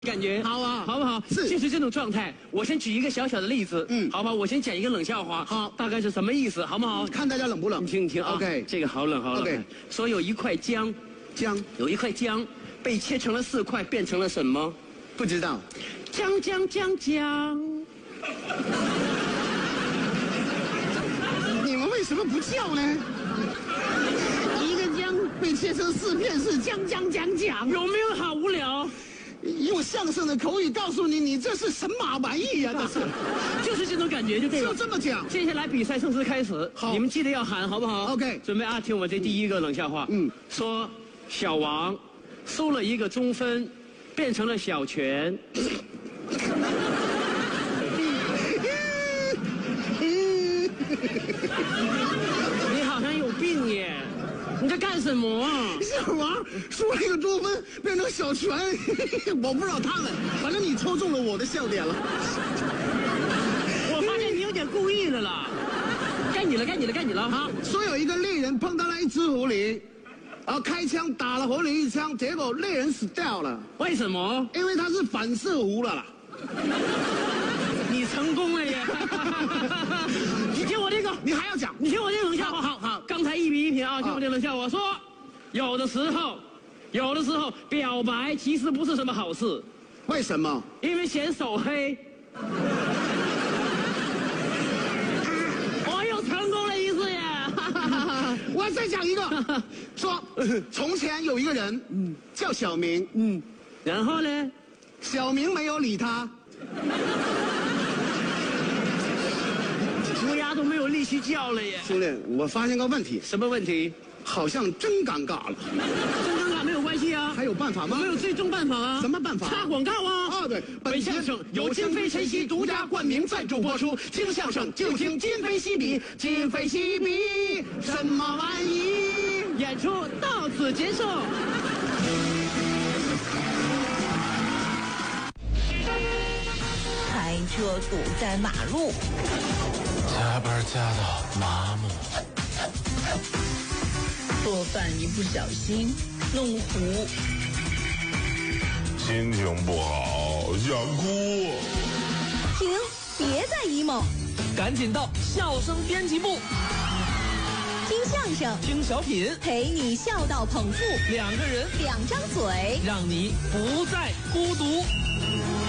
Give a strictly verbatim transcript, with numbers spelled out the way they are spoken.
感觉好啊， 好不好？ 是， 就是这种状态。我先举一个小小的例子，嗯，好吧，我先讲一个冷笑话， 好， 大概是什么意思，好不好？ 看大家冷不冷？ 你听你听啊 ，OK， 这个好冷好冷。 OK， 说有一块姜， 姜有一块姜被切成了四块，变成了什么？ 不知道。 姜姜姜姜。 你们为什么不叫呢？一个姜被切成四片是姜姜姜姜， 有没有好无聊？ 用相声的口语告诉你，你这是神马玩意呀、啊？这是， 就是这种感觉就对了。 就这么讲。 接下来比赛正式开始， 好， 你们记得要喊，好不好 ？OK， 准备啊，听我这第一个冷笑话。嗯，说小王输了一个中分，变成了小泉。你好像有病耶！你在干什么啊？ 小王输了一个中分，变成小泉。我不知道他们，反正你戳中了我的笑点了。 我发现你有点故意的了。该你了，该你了，该你了。 好，说有一个猎人碰到了一只狐狸，然后开枪打了狐狸一枪，结果猎人死掉了。 为什么？ 因为他是反射弧了啦。 你成功了耶！你听我这个， 你还要讲？ 你听我这个冷笑话。 好好好， 刚才一比一平啊，听我这个冷笑话。说，有的时候，有的时候表白其实不是什么好事。 为什么？ 因为嫌手黑。我又成功了一次耶！ 我再讲一个，说从前有一个人，嗯，叫小明，嗯， 然后呢， 小明没有理他。 乌鸦都没有力气叫了耶！ 兄弟，我发现个问题。 什么问题？ 好像真尴尬了。 真尴尬没有关系啊。 还有办法吗？ 我们有最终办法啊。 什么办法？ 插广告啊！ 啊，对， 本相声由金飞晨曦独家冠名赞助播出，听相声就听今非昔比，今非昔比， 什么玩意？ 演出到此结束。 开车堵在马路， 加班加到麻木， 做饭一不小心弄糊， 心情不好想哭。 停，别再 emo， 赶紧到笑声编辑部， 听相声， 听小品， 陪你笑到捧腹， 两个人， 两张嘴， 让你不再孤独。